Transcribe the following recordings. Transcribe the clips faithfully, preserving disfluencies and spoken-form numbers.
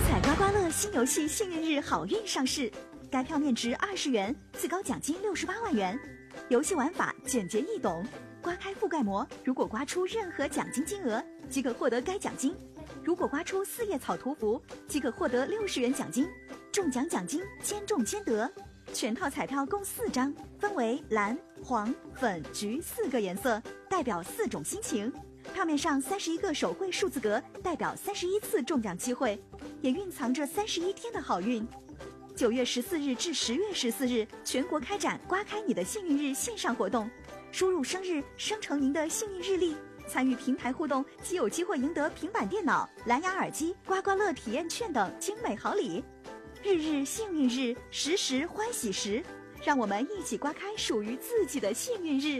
彩刮刮乐新游戏幸运日好运上市，该票面值二十元，最高奖金六十八万元。游戏玩法简洁易懂，刮开覆盖膜，如果刮出任何奖金金额，即可获得该奖金。如果刮出四叶草图符，即可获得六十元奖金。中奖奖金千中千得。全套彩票共四张，分为蓝、黄、粉、橘四个颜色，代表四种心情。票面上三十一个手绘数字格，代表三十一次中奖机会，也蕴藏着三十一天的好运。九月十四日至十月十四日，全国开展刮开你的幸运日线上活动，输入生日生成您的幸运日历，参与平台互动即有机会赢得平板电脑、蓝牙耳机、刮刮乐体验券等精美好礼。日日幸运日，时时欢喜时，让我们一起刮开属于自己的幸运日。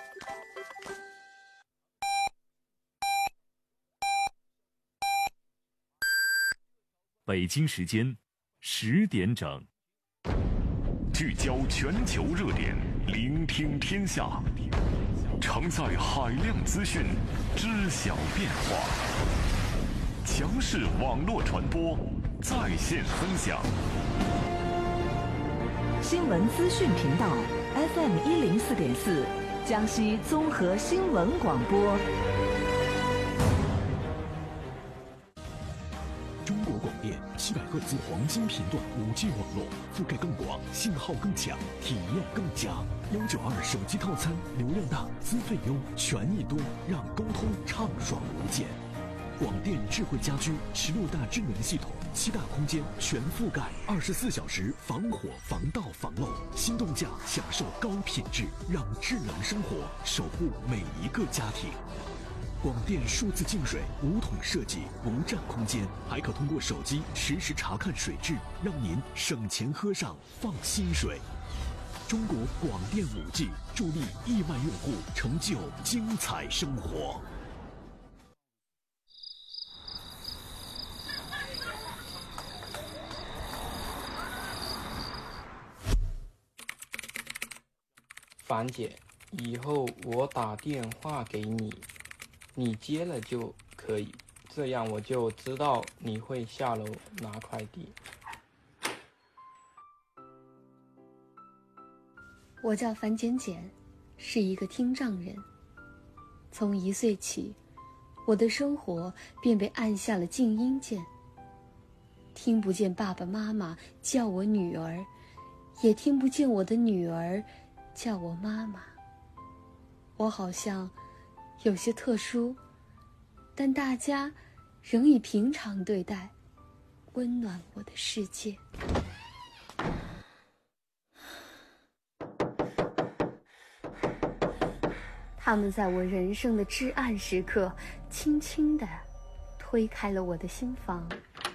北京时间十点整， 聚焦全球热点，聆听天下，承载海量资讯，知晓变化。强势网络传播，在线分享。 新闻资讯频道 F M 一零四点四，江西综合新闻广播。 中国广电七百赫兹黄金频段五 G 网络，覆盖更广，信号更强，体验更佳。幺九二手机套餐，流量大，资费优，权益多，让沟通畅爽无间。广电智慧家居十六大智能系统，七大空间全覆盖，二十四小时防火防盗防漏，心动价享受高品质，让智能生活守护每一个家庭。广电数字净水无桶设计，不占空间，还可通过手机实时查看水质，让您省钱喝上放心水。中国广电五 G 助力亿万用户成就精彩生活。 樊姐，以后我打电话给你，你接了就可以，这样我就知道你会下楼拿快递。 我叫樊简简，是一个听障人。从一岁起，我的生活便被按下了静音键，听不见爸爸妈妈叫我女儿，也听不见我的女儿叫我妈妈。我好像有些特殊，但大家仍以平常对待，温暖我的世界。他们在我人生的至暗时刻，轻轻地推开了我的心房。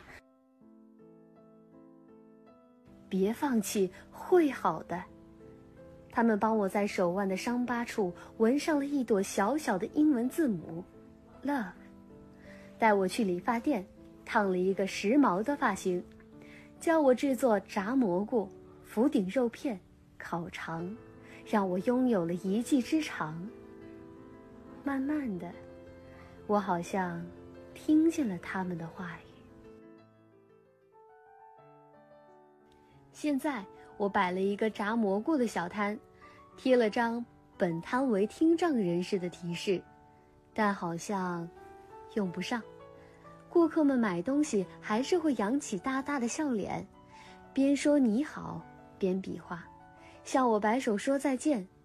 别放弃，会好的。他们帮我在手腕的伤疤处纹上了一朵小小的英文字母 Love， 带我去理发店烫了一个时髦的发型，教我制作炸蘑菇、福鼎肉片、烤肠，让我拥有了一技之长。慢慢的，我好像听见了他们的话语。现在我摆了一个炸蘑菇的小摊，贴了张本摊为听障人士的提示，但好像用不上。顾客们买东西还是会扬起大大的笑脸，边说你好边比划，向我摆手说再见，